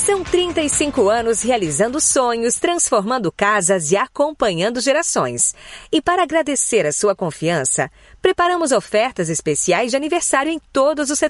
São 35 anos realizando sonhos, transformando casas e acompanhando gerações. E para agradecer a sua confiança, preparamos ofertas especiais de aniversário em todos os setores.